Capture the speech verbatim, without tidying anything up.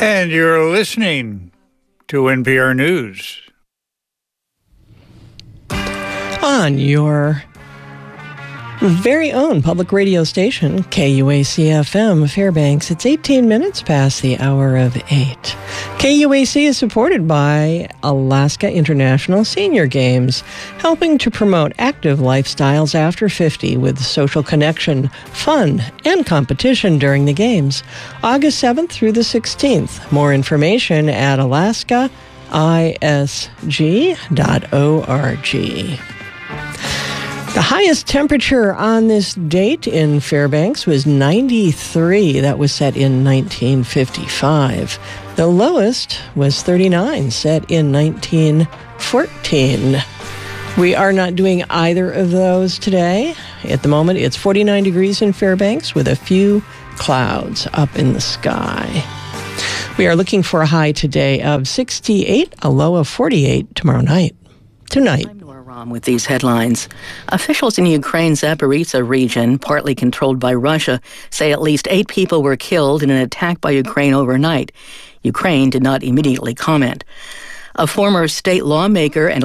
And you're listening to N P R News. On your very own public radio station, K U A C F M Fairbanks. It's eighteen minutes past the hour of eight. K U A C is supported by Alaska International Senior Games, helping to promote active lifestyles after fifty with social connection, fun, and competition during the games. August seventh through the sixteenth. More information at alaska I S G dot org. The highest temperature on this date in Fairbanks was ninety-three. That was set in nineteen fifty-five. The lowest was thirty-nine, set in nineteen fourteen. We are not doing either of those today. At the moment, it's forty-nine degrees in Fairbanks with a few clouds up in the sky. We are looking for a high today of sixty-eight, a low of forty-eight tomorrow night. Tonight. With these headlines, officials in Ukraine's Zaporizhzhia region, partly controlled by Russia, say at least eight people were killed in an attack by Ukraine overnight. Ukraine did not immediately comment. A former state lawmaker and